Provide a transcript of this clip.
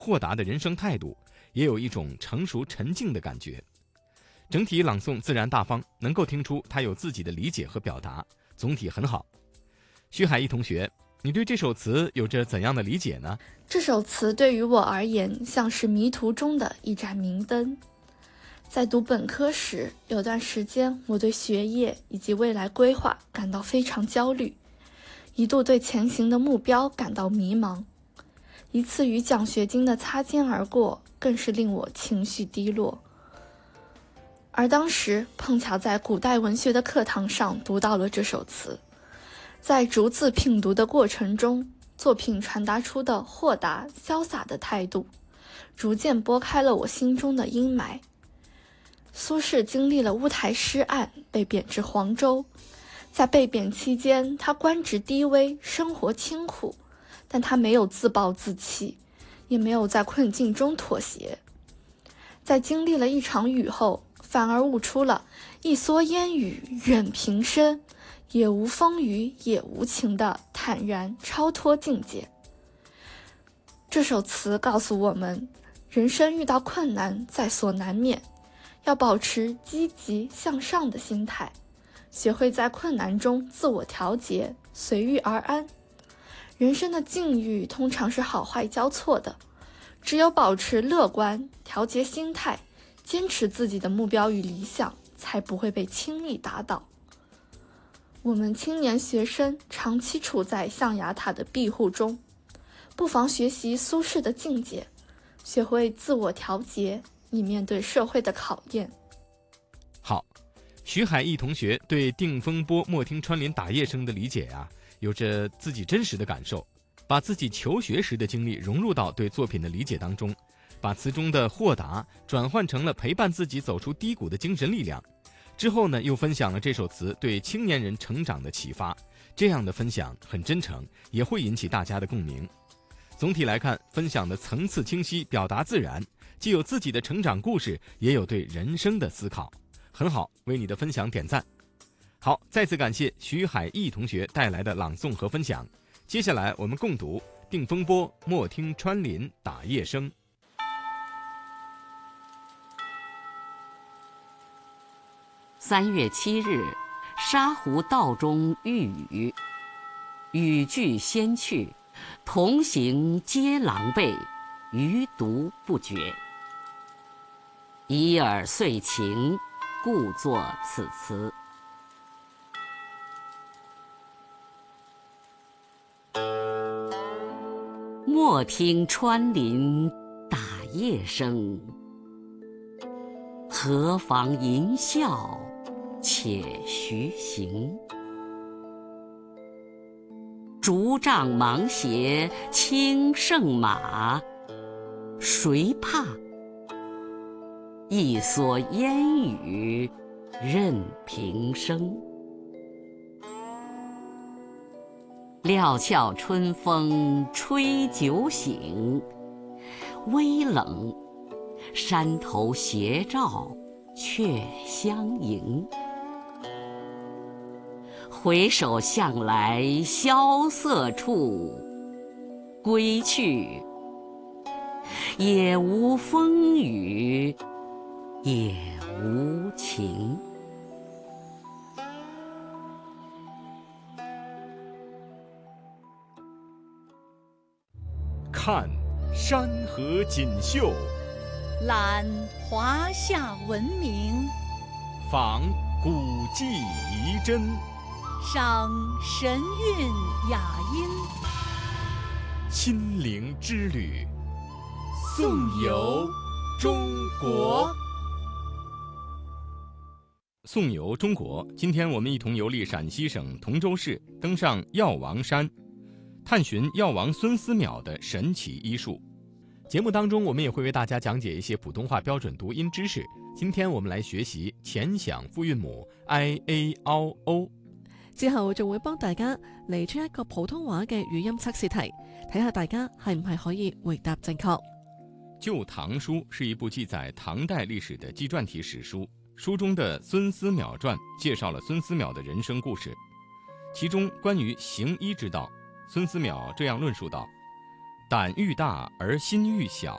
豁达的人生态度，也有一种成熟沉静的感觉。整体朗诵自然大方，能够听出他有自己的理解和表达，总体很好。徐海毅同学，你对这首词有着怎样的理解呢？ 这首词对于我而言，像是迷途中的一盏明灯。在读本科时，有段时间我对学业以及未来规划感到非常焦虑，一度对前行的目标感到迷茫。一次与奖学金的擦肩而过，更是令我情绪低落。而当时碰巧在古代文学的课堂上读到了这首词，在逐字品读的过程中，作品传达出的豁达潇洒的态度，逐渐拨开了我心中的阴霾。苏轼经历了乌台诗案，被贬至黄州。在被贬期间，他官职低微，生活清苦，但他没有自暴自弃，也没有在困境中妥协。在经历了一场雨后，反而悟出了一蓑烟雨任平生，也无风雨也无晴的坦然超脱境界。这首词告诉我们，人生遇到困难在所难免，要保持积极向上的心态，学会在困难中自我调节，随遇而安。人生的境遇通常是好坏交错的，只有保持乐观，调节心态，坚持自己的目标与理想，才不会被轻易打倒。我们青年学生长期处在象牙塔的庇护中，不妨学习苏轼的境界，学会自我调节，以面对社会的考验。 好，徐海毅同学对定风波莫听穿林打叶声的理解有着自己真实的感受，把自己求学时的经历融入到对作品的理解当中，把词中的豁达转换成了陪伴自己走出低谷的精神力量。之后呢，又分享了这首词对青年人成长的启发。这样的分享很真诚，也会引起大家的共鸣。总体来看，分享的层次清晰，表达自然，既有自己的成长故事，也有对人生的思考，很好，为你的分享点赞。好，再次感谢徐海毅同学带来的朗诵和分享。接下来我们共读定风波莫听穿林打叶声。 3月7日，沙湖道中遇雨，雨具先去，同行皆狼狈，余独不觉。已尔遂晴，故作此词。莫听穿林打叶声，何妨吟啸且徐行。竹杖芒鞋轻胜马，谁怕？一蓑烟雨任平生。料峭春风吹酒醒，微冷，山头斜照却相迎。回首向来萧瑟处，归去，也无风雨也无晴。 看山河锦绣， 览华夏文明， 访古迹遗珍， 赏神韵雅音。 心灵之旅，颂游中国。颂游中国，今天我们一同游历陕西省同州市，登上药王山，探寻药王孙思邈的神奇医术。节目当中，我们也会为大家講解一些普通話標準讀音知識。今天我們來學習前響複韻母 I A O O， 之後仲會幫大家嚟出一個普通話嘅語音測試題，睇下大家係唔係可以回答正確。《 舊唐書》是一部記載唐代歷史的紀傳體史書，書中的《孫思邈傳》介紹了孫思邈的人生故事。其中關於行醫之道，孫思邈這樣論述道： 胆愈大而心愈小。